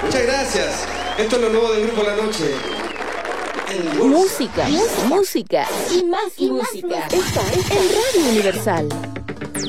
Muchas gracias. Esto es lo nuevo del grupo La Noche. Música y más música. Está en Radio Universal.